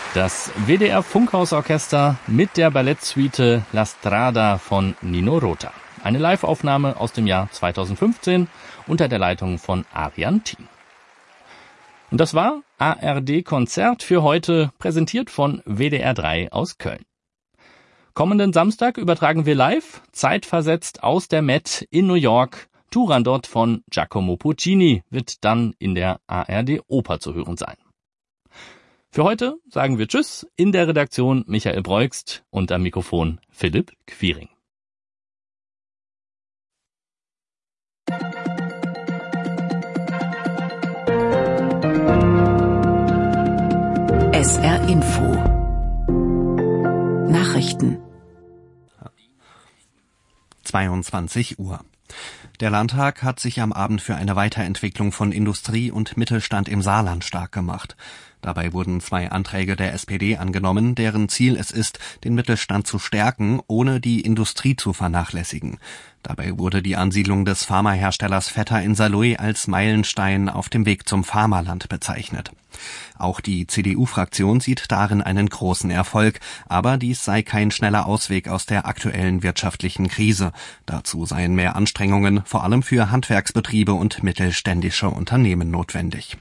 Das WDR-Funkhausorchester mit der Ballettsuite La Strada von Nino Rota. Eine Live-Aufnahme aus dem Jahr 2015 unter der Leitung von Arian Thiem. Und das war ARD Konzert für heute, präsentiert von WDR 3 aus Köln. Kommenden Samstag übertragen wir live, zeitversetzt aus der Met in New York. Turandot von Giacomo Puccini wird dann in der ARD Oper zu hören sein. Für heute sagen wir Tschüss, in der Redaktion Michael Breugst und am Mikrofon Philipp Quiring. SR Info Nachrichten 22 Uhr. Der Landtag hat sich am Abend für eine Weiterentwicklung von Industrie und Mittelstand im Saarland stark gemacht. Dabei wurden 2 Anträge der SPD angenommen, deren Ziel es ist, den Mittelstand zu stärken, ohne die Industrie zu vernachlässigen. Dabei wurde die Ansiedlung des Pharmaherstellers Vetter in Saarlouis als Meilenstein auf dem Weg zum Pharmaland bezeichnet. Auch die CDU-Fraktion sieht darin einen großen Erfolg, aber dies sei kein schneller Ausweg aus der aktuellen wirtschaftlichen Krise. Dazu seien mehr Anstrengungen, vor allem für Handwerksbetriebe und mittelständische Unternehmen notwendig.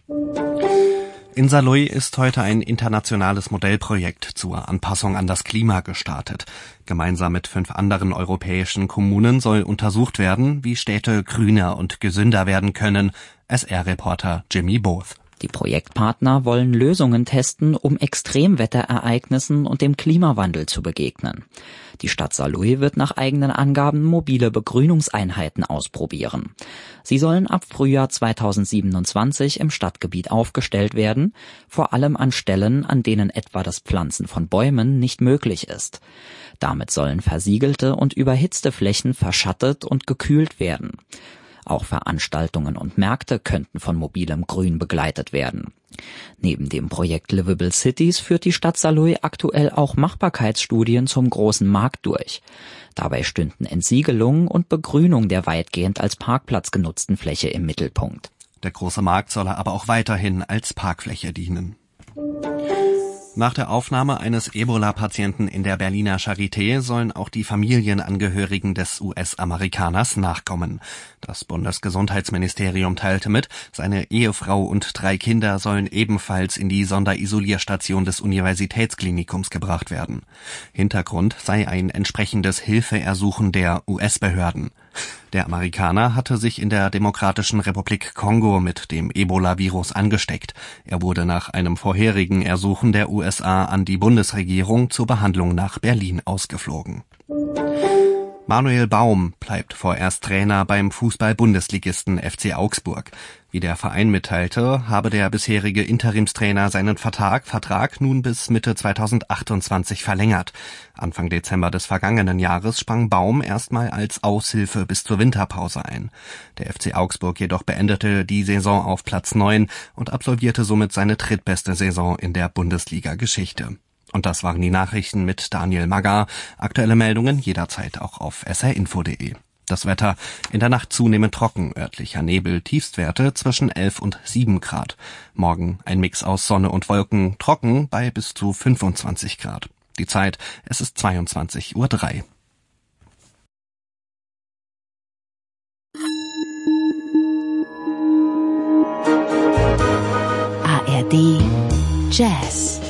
In Saarlouis ist heute ein internationales Modellprojekt zur Anpassung an das Klima gestartet. Gemeinsam mit 5 anderen europäischen Kommunen soll untersucht werden, wie Städte grüner und gesünder werden können. SR-Reporter Jimmy Both. Die Projektpartner wollen Lösungen testen, um Extremwetterereignissen und dem Klimawandel zu begegnen. Die Stadt Saarlouis wird nach eigenen Angaben mobile Begrünungseinheiten ausprobieren. Sie sollen ab Frühjahr 2027 im Stadtgebiet aufgestellt werden, vor allem an Stellen, an denen etwa das Pflanzen von Bäumen nicht möglich ist. Damit sollen versiegelte und überhitzte Flächen verschattet und gekühlt werden. Auch Veranstaltungen und Märkte könnten von mobilem Grün begleitet werden. Neben dem Projekt Livable Cities führt die Stadt Saarlouis aktuell auch Machbarkeitsstudien zum großen Markt durch. Dabei stünden Entsiegelung und Begrünung der weitgehend als Parkplatz genutzten Fläche im Mittelpunkt. Der große Markt solle aber auch weiterhin als Parkfläche dienen. Nach der Aufnahme eines Ebola-Patienten in der Berliner Charité sollen auch die Familienangehörigen des US-Amerikaners nachkommen. Das Bundesgesundheitsministerium teilte mit, seine Ehefrau und 3 Kinder sollen ebenfalls in die Sonderisolierstation des Universitätsklinikums gebracht werden. Hintergrund sei ein entsprechendes Hilfeersuchen der US-Behörden. Der Amerikaner hatte sich in der Demokratischen Republik Kongo mit dem Ebola-Virus angesteckt. Er wurde nach einem vorherigen Ersuchen der USA an die Bundesregierung zur Behandlung nach Berlin ausgeflogen. Manuel Baum bleibt vorerst Trainer beim Fußball-Bundesligisten FC Augsburg. Wie der Verein mitteilte, habe der bisherige Interimstrainer seinen Vertrag nun bis Mitte 2028 verlängert. Anfang Dezember des vergangenen Jahres sprang Baum erstmal als Aushilfe bis zur Winterpause ein. Der FC Augsburg jedoch beendete die Saison auf Platz 9 und absolvierte somit seine drittbeste Saison in der Bundesliga-Geschichte. Und das waren die Nachrichten mit Daniel Magger. Aktuelle Meldungen jederzeit auch auf srinfo.de. Das Wetter: in der Nacht zunehmend trocken, örtlicher Nebel, Tiefstwerte zwischen 11 und 7 Grad. Morgen ein Mix aus Sonne und Wolken, trocken bei bis zu 25 Grad. Die Zeit: es ist 22:03 Uhr. ARD Jazz.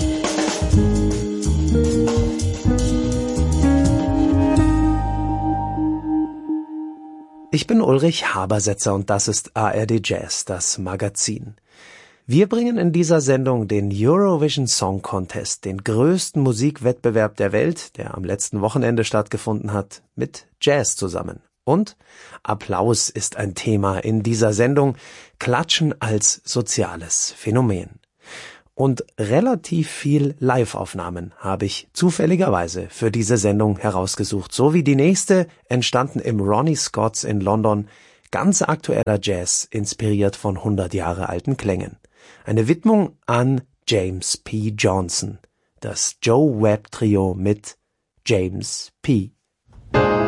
Ich bin Ulrich Habersetzer und das ist ARD Jazz, das Magazin. Wir bringen in dieser Sendung den Eurovision Song Contest, den größten Musikwettbewerb der Welt, der am letzten Wochenende stattgefunden hat, mit Jazz zusammen. Und Applaus ist ein Thema in dieser Sendung, Klatschen als soziales Phänomen. Und relativ viel Live-Aufnahmen habe ich zufälligerweise für diese Sendung herausgesucht, so wie die nächste, entstanden im Ronnie Scott's in London, ganz aktueller Jazz, inspiriert von 100 Jahre alten Klängen. Eine Widmung an James P. Johnson, das Joe Webb Trio mit James P.